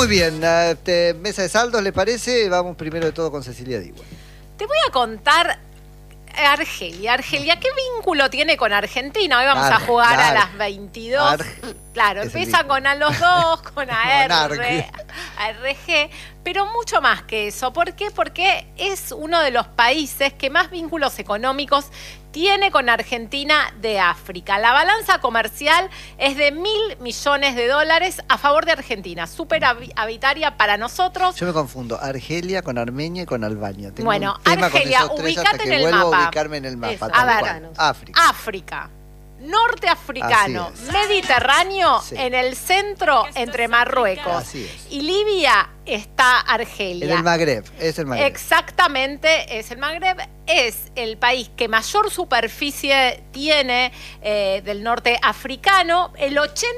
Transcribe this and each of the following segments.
Muy bien, mesa de saldos, ¿le parece? Vamos primero de todo con Cecilia Diwan. Te voy a contar Argelia. Argelia, ¿qué vínculo tiene con Argentina? Hoy vamos a jugar a las 22. Claro, empieza con a los dos, con ARG, pero mucho más que eso. ¿Por qué? Porque es uno de los países que más vínculos económicos tiene con Argentina de África. La balanza comercial es de $1.000 millones a favor de Argentina, súper habitaria para nosotros. Yo me confundo, Argelia con Armenia y con Albania. Tengo bueno, un tema Argelia, con esos tres ubicate hasta en que el vuelvo mapa. A ubicarme en el mapa. A ver, África. Norteafricano, Mediterráneo, sí. En el centro entre Marruecos y Libia está Argelia. En el Magreb, es el Magreb. Exactamente, es el Magreb. Es el país que mayor superficie tiene del norte africano. El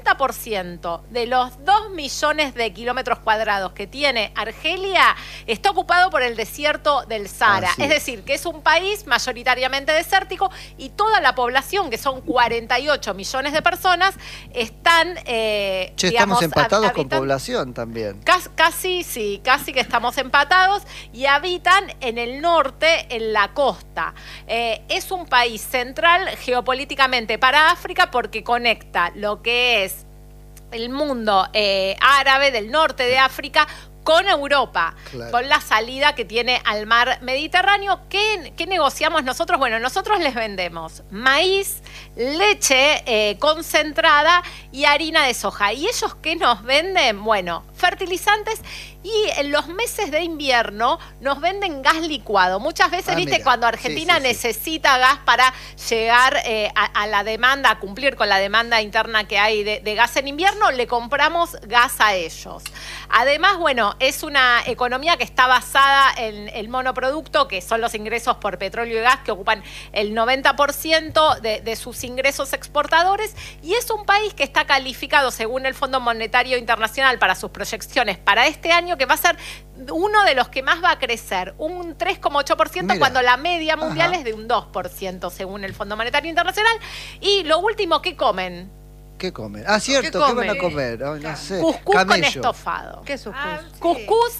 80% de los 2 millones de kilómetros cuadrados que tiene Argelia está ocupado por el desierto del Sahara. Es decir, que es un país mayoritariamente desértico y toda la población, que son 48 millones de personas, están, estamos empatados con población también. Casi que estamos empatados y habitan en el norte, en la costa. Es un país central geopolíticamente para África porque conecta lo que es el mundo árabe del norte de África con Europa, con la salida que tiene al mar Mediterráneo. ¿Qué negociamos nosotros? Bueno, nosotros les vendemos maíz, leche concentrada y harina de soja. ¿Y ellos qué nos venden? Bueno, fertilizantes, y en los meses de invierno nos venden gas licuado. Muchas veces, viste, cuando Argentina necesita gas para llegar a la demanda, a cumplir con la demanda interna que hay de gas en invierno, le compramos gas a ellos. Además, bueno, es una economía que está basada en el monoproducto, que son los ingresos por petróleo y gas, que ocupan el 90% de sus ingresos exportadores, y es un país que está calificado, según el Fondo Monetario Internacional, para sus proyecciones para este año, que va a ser uno de los que más va a crecer, un 3,8%, cuando la media mundial es de un 2%, según el Fondo Monetario Internacional. Y lo último, ¿qué comen? ¿Qué comen? Ah, cierto, ¿qué van a comer? Oh, no sé. Cuscús con estofado. ¿Qué es cuscús? Cuscús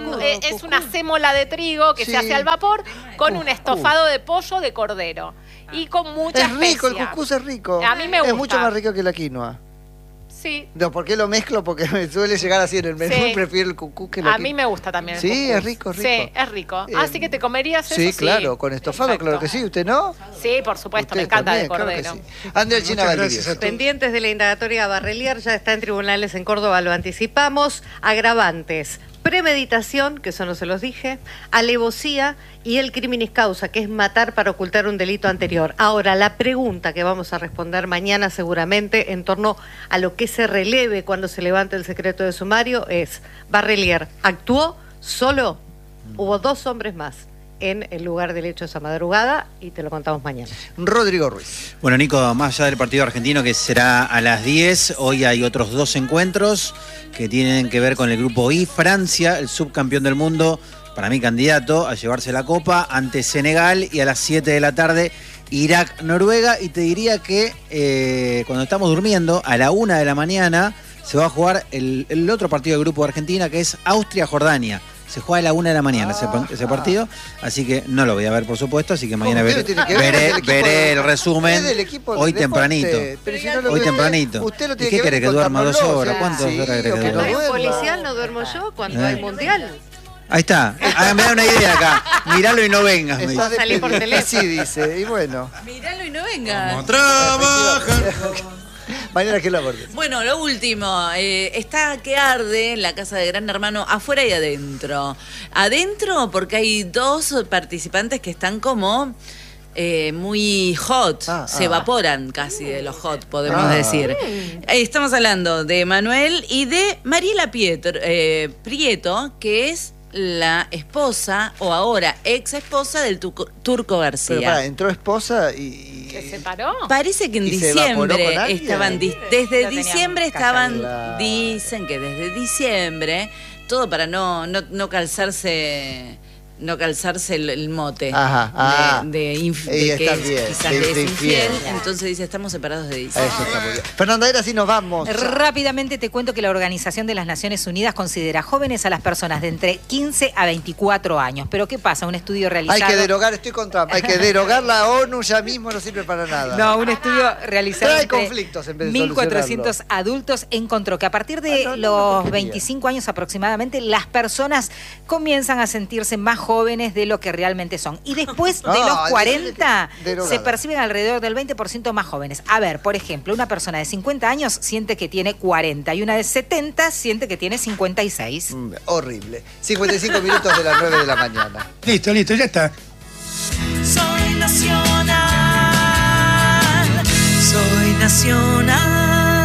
es una sémola de trigo que se hace al vapor con un estofado de pollo de cordero y con mucha especia. Es rico, el cuscús es rico. A mí me gusta. Es mucho más rico que la quinoa. Sí. No, ¿por qué lo mezclo? Porque me suele llegar así en el menú y prefiero el cuscús que la quinoa. A mí me gusta también el cuscús. Sí, es rico. Sí, es rico. Así que te comerías eso. Sí, claro, con estofado, perfecto. Claro que sí. ¿Usted no? Sí, por supuesto, me encanta el cordero. Claro Andrea China Valdivieso. Pendientes de la indagatoria Barrelier, ya está en tribunales en Córdoba, lo anticipamos. Agravantes: premeditación, que eso no se los dije, alevosía y el criminis causa, que es matar para ocultar un delito anterior. Ahora, la pregunta que vamos a responder mañana seguramente en torno a lo que se releve cuando se levante el secreto de sumario es: ¿Barrelier actuó solo? Hubo 2 hombres más en el lugar del hecho esa madrugada y te lo contamos mañana. Rodrigo Ruiz. Bueno, Nico, más allá del partido argentino que será a las 10, hoy hay otros 2 encuentros que tienen que ver con el grupo I. Francia, el subcampeón del mundo, para mí candidato a llevarse la copa, ante Senegal, y a las 7 de la tarde Irak-Noruega. Y te diría que cuando estamos durmiendo, a la 1 de la mañana, se va a jugar el otro partido del grupo de Argentina, que es Austria-Jordania. Se juega a la 1 de la mañana ese partido, así que no lo voy a ver, por supuesto, así que mañana veré el resumen hoy tempranito. Hoy tempranito. ¿Y qué querés, que duerma 2 horas? ¿Cuántas horas querés que duerma? Cuando hay policial no duermo yo, cuando hay mundial. Ahí está, me da una idea acá. Miralo y no vengas. Salí por teléfono. Sí, dice, y bueno. Miralo y no vengas. Vamos a trabajar. Mañana que lo aborde. Bueno, lo último, está que arde en la casa de Gran Hermano, afuera y adentro. Adentro porque hay 2 participantes que están como muy hot, se evaporan casi de los hot, podemos decir. Estamos hablando de Manuel y de Mariela Prieto, que es la esposa, o ahora ex esposa, del Turco García. Pero entró esposa y... ¿Se separó? Parece que en diciembre estaban... Desde diciembre estaban... Dicen que desde diciembre, todo para no calzarse no calzarse el mote Ajá, de está que bien, quizás de le es infiel. infiel. Entonces dice, estamos separados de Eso está muy bien. Fernanda, ahora sí nos vamos. Rápidamente te cuento que la Organización de las Naciones Unidas considera jóvenes a las personas de entre 15 a 24 años. Pero ¿qué pasa? Un estudio realizado... Hay que derogar, estoy con Trump, hay que derogar la ONU ya mismo, no sirve para nada. No, un estudio realizado Trae entre conflictos en vez de 1.400 adultos encontró que a partir de los 25 años aproximadamente las personas comienzan a sentirse más jóvenes de lo que realmente son. Y después de los 40 se perciben alrededor del 20% más jóvenes. A ver, por ejemplo, una persona de 50 años siente que tiene 40 y una de 70 siente que tiene 56. Horrible. 55 minutos de las 9 de la mañana. Listo, ya está. Soy nacional, soy nacional.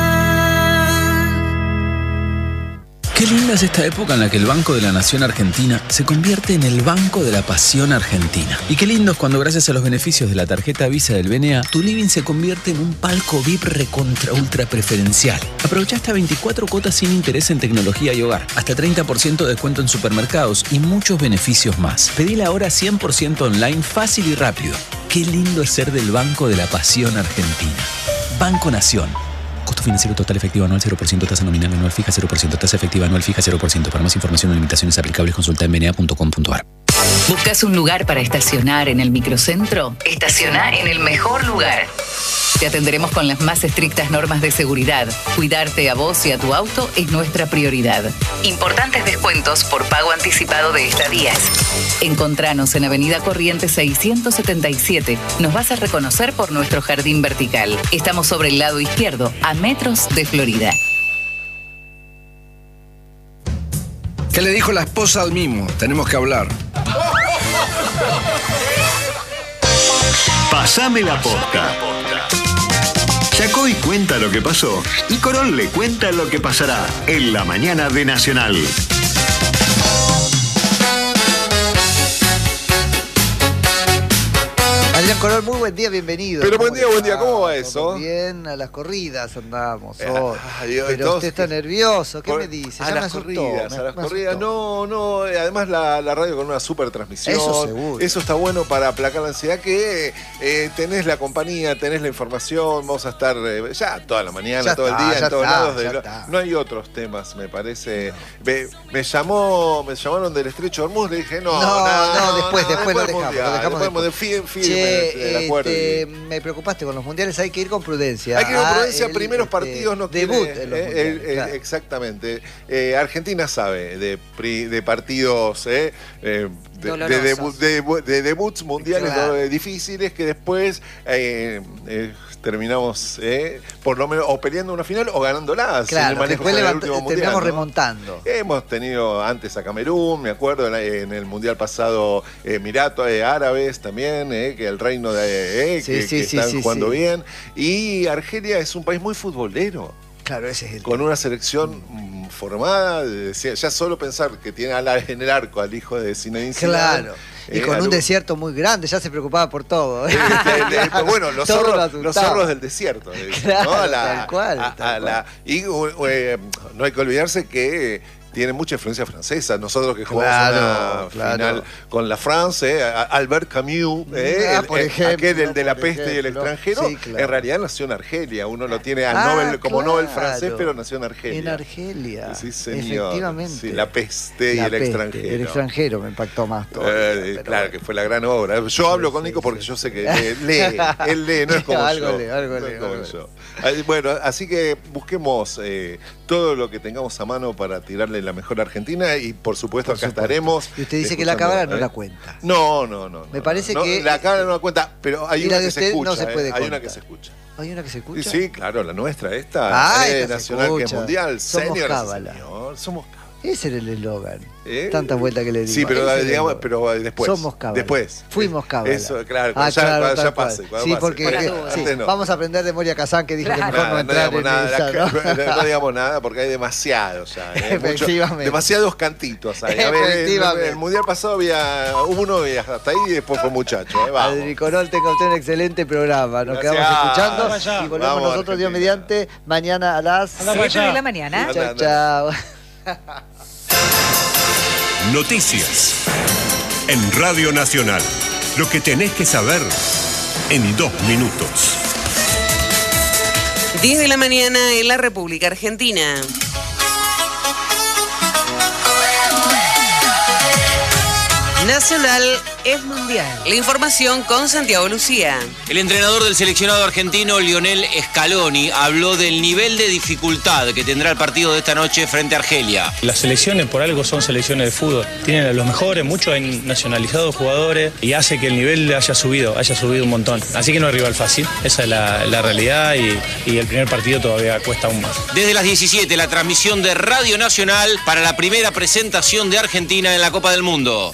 Qué linda es esta época en la que el Banco de la Nación Argentina se convierte en el Banco de la Pasión Argentina. Y qué lindo es cuando gracias a los beneficios de la tarjeta Visa del BNA, tu living se convierte en un palco VIP recontra ultra preferencial. Aprovecha hasta 24 cuotas sin interés en tecnología y hogar, hasta 30% de descuento en supermercados y muchos beneficios más. Pedila ahora 100% online, fácil y rápido. Qué lindo es ser del Banco de la Pasión Argentina. Banco Nación. Costo financiero total efectivo anual 0%, tasa nominal anual fija 0%, tasa efectiva anual fija 0%. Para más información o limitaciones aplicables consulta en bna.com.ar. ¿Buscas un lugar para estacionar en el microcentro? Estaciona en el mejor lugar. Te atenderemos con las más estrictas normas de seguridad. Cuidarte a vos y a tu auto es nuestra prioridad. Importantes descuentos por pago anticipado de estadías. Encontranos en Avenida Corrientes 677. Nos vas a reconocer por nuestro jardín vertical. Estamos sobre el lado izquierdo, a metros de Florida. ¿Qué le dijo la esposa al Mimo? Tenemos que hablar. Pasame la posta. Yacoy cuenta lo que pasó y Corol le cuenta lo que pasará en la mañana de Nacional. Adrián Corol, muy buen día, bienvenido. Pero buen día, ¿cómo va eso? Bien, a las corridas andamos hoy. Dios, pero usted está nervioso, ¿qué me dice? A las corridas. No, además la radio con una super transmisión. Eso seguro. Eso está bueno para aplacar la ansiedad, que tenés la compañía, tenés la información, vamos a estar ya toda la mañana, ya todo está, el día, en todos lados. No hay otros temas, me parece. No. Me llamaron del Estrecho de Hormuz, le dije, no, después lo dejamos. Me preocupaste con los mundiales, hay que ir con prudencia. Hay que ir con prudencia, primeros partidos no debut quiere, en los mundiales, claro. Exactamente. Argentina sabe de partidos, de debuts mundiales, claro, difíciles, que después terminamos por lo menos o peleando una final o ganándola. Claro, después terminamos remontando. Hemos tenido antes a Camerún, me acuerdo, en el mundial pasado, Emiratos Árabes también, que el reino de que están jugando bien. Y Argelia es un país muy futbolero. Claro, ese es el con una selección formada, ya solo pensar que tiene en el arco al hijo de Zinedine Zidane. Claro. Y con un desierto muy grande, ya se preocupaba por todo. Bueno, los zorros del desierto. Claro, ¿no? tal cual. Y no hay que olvidarse que tiene mucha influencia francesa. Nosotros que jugamos una final con la France, Albert Camus, por ejemplo, aquel el de la peste y el extranjero, en realidad nació en Argelia. Uno lo tiene al Nobel como Nobel francés, pero nació en Argelia. En Argelia. Sí, señor. Efectivamente. Sí, la peste y el extranjero. El extranjero me impactó más todo. Claro, que fue la gran obra. Yo hablo con Nico porque yo sé que lee. Él lee, no es como algo yo. Bueno, así que busquemos todo lo que tengamos a mano para tirarle la mejor Argentina y por supuesto acá estaremos. Y usted dice que la cámara no la cuenta. No. Me parece que la cámara no la cuenta, pero hay una que se escucha. No se puede hay una que se escucha. ¿Hay una que se escucha? Sí, claro, la nuestra, esta nacional, que es mundial. Somos cábala. Somos cábala. Ese era el eslogan. Tanta vuelta que le di. Sí, pero después. Somos cábala. Después. Fuimos cábala. Eso, claro, cuando ya pase. Sí, porque vamos a aprender de Moria Kazán, que dijo que mejor no entrar en esa. No digamos nada porque hay demasiados ya. Efectivamente. Demasiados cantitos ahí. El mundial pasado había uno y hasta ahí y después fue muchacho. Adri Corol, tenga usted un excelente programa. Nos quedamos escuchando y volvemos nosotros, Dios mediante, mañana a las 7 de la mañana. Chao. Noticias. en Radio Nacional. Lo que tenés que saber en 2 minutos. 10 de la mañana en la República Argentina. Nacional es mundial. La información con Santiago Lucía. El entrenador del seleccionado argentino, Lionel Scaloni, habló del nivel de dificultad que tendrá el partido de esta noche frente a Argelia. Las selecciones por algo son selecciones de fútbol. Tienen a los mejores, muchos han nacionalizado jugadores y hace que el nivel haya subido un montón. Así que no es rival fácil, esa es la realidad y el primer partido todavía cuesta aún más. Desde las 17, la transmisión de Radio Nacional para la primera presentación de Argentina en la Copa del Mundo.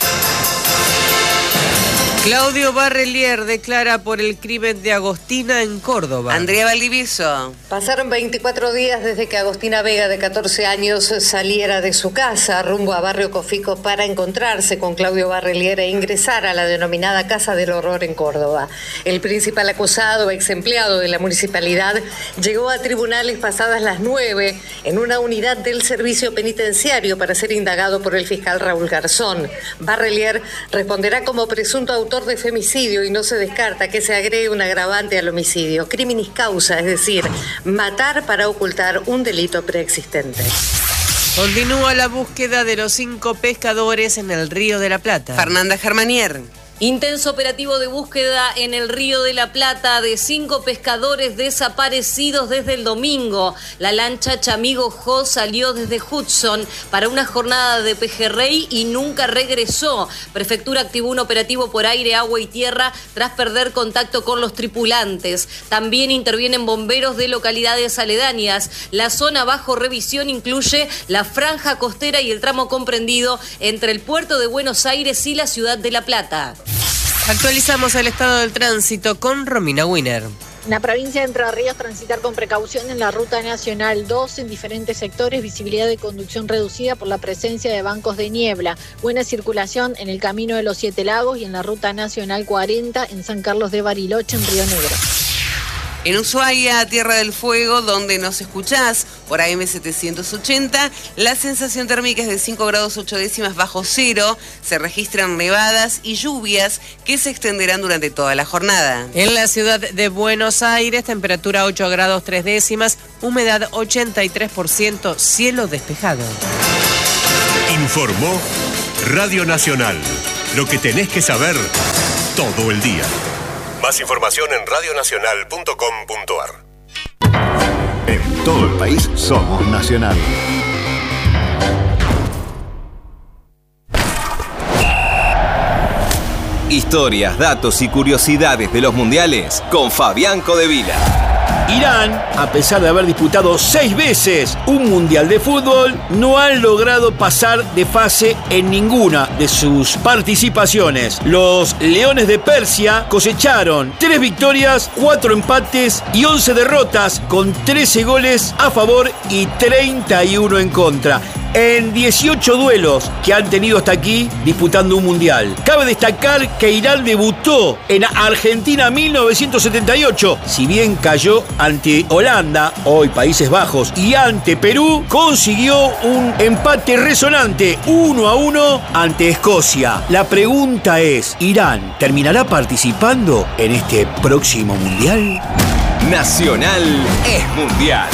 Claudio Barrelier declara por el crimen de Agostina en Córdoba. Andrea Valdivieso. Pasaron 24 días desde que Agostina Vega, de 14 años, saliera de su casa rumbo a Barrio Cofico para encontrarse con Claudio Barrelier e ingresar a la denominada Casa del Horror en Córdoba. El principal acusado, ex empleado de la municipalidad, llegó a tribunales pasadas las 9 en una unidad del servicio penitenciario para ser indagado por el fiscal Raúl Garzón. Barrelier responderá como presunto autor de femicidio y no se descarta que se agregue un agravante al homicidio. Criminis causa, es decir, matar para ocultar un delito preexistente. Continúa la búsqueda de los 5 pescadores en el Río de la Plata. Fernanda Germanier. Intenso operativo de búsqueda en el Río de la Plata de 5 pescadores desaparecidos desde el domingo. La lancha Chamigo Jo salió desde Hudson para una jornada de pejerrey y nunca regresó. Prefectura activó un operativo por aire, agua y tierra tras perder contacto con los tripulantes. También intervienen bomberos de localidades aledañas. La zona bajo revisión incluye la franja costera y el tramo comprendido entre el puerto de Buenos Aires y la ciudad de La Plata. Actualizamos el estado del tránsito con Romina Wiener. En la provincia de Entre Ríos, transitar con precaución en la Ruta Nacional 2 en diferentes sectores, visibilidad de conducción reducida por la presencia de bancos de niebla. Buena circulación en el Camino de los 7 Lagos y en la Ruta Nacional 40 en San Carlos de Bariloche, en Río Negro. En Ushuaia, Tierra del Fuego, donde nos escuchás por AM 780, la sensación térmica es de 5 grados 8 décimas bajo cero. Se registran nevadas y lluvias que se extenderán durante toda la jornada. En la ciudad de Buenos Aires, temperatura 8 grados 3 décimas, humedad 83%, cielo despejado. Informó Radio Nacional. Lo que tenés que saber todo el día. Más información en radionacional.com.ar. En todo el país somos Nacional. Historias, datos y curiosidades de los mundiales con Fabián Codevila. Irán, a pesar de haber disputado 6 veces un mundial de fútbol, no han logrado pasar de fase en ninguna de sus participaciones. Los Leones de Persia cosecharon 3 victorias, 4 empates y 11 derrotas, con 13 goles a favor y 31 en contra, en 18 duelos que han tenido hasta aquí disputando un mundial. Cabe destacar que Irán debutó en Argentina 1978. Si bien cayó ante Holanda, hoy Países Bajos, y ante Perú, consiguió un empate resonante 1-1 ante Escocia. La pregunta es, ¿Irán terminará participando en este próximo mundial? Nacional es mundial.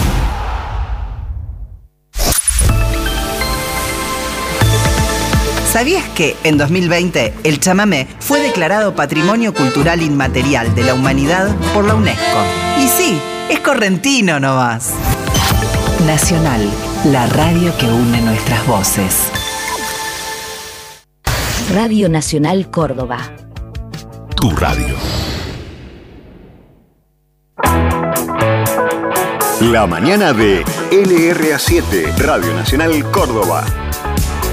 ¿Sabías que en 2020 el chamamé fue declarado Patrimonio Cultural Inmaterial de la Humanidad por la UNESCO? Y sí, es correntino nomás. Nacional, la radio que une nuestras voces. Radio Nacional Córdoba. Tu radio. La mañana de LRA7, Radio Nacional Córdoba.